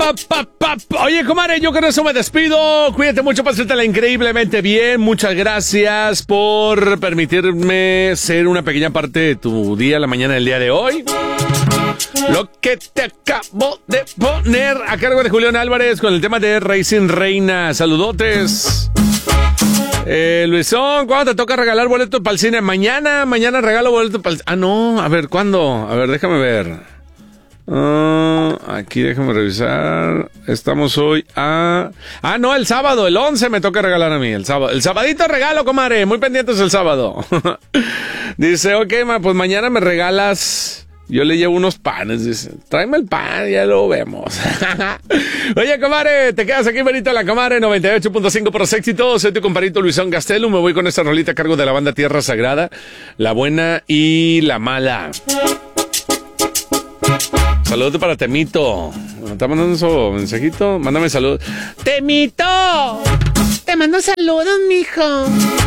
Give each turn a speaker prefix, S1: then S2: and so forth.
S1: Oye, comadre, yo con eso me despido. Cuídate mucho, pásatela increíblemente bien. Muchas gracias por permitirme ser una pequeña parte de tu día, la mañana del día de hoy. Lo que te acabo de poner a cargo de Julián Álvarez con el tema de Racing Reina. Saludotes. Luisón, ¿cuándo te toca regalar boletos para el cine? Mañana regalo boletos para el... Ah, no, a ver, ¿cuándo? A ver, déjame ver. Aquí déjame revisar. Estamos hoy a... Ah, no, el sábado, el 11 me toca regalar a mí, el sábado. El sabadito regalo, comadre, muy pendientes el sábado. Dice, ok, pues mañana me regalas... Yo le llevo unos panes, dice. Tráeme el pan, ya lo vemos. Oye, comadre, te quedas aquí, Benito, la comadre, 98.5 por los éxitos. Soy tu compadrito Luisón Gastelum. Me voy con esta rolita a cargo de la banda Tierra Sagrada, La Buena y La Mala. Saludos para Temito. ¿Me está mandando su mensajito? Mándame saludos. ¡Temito! Te mando saludos, mijo.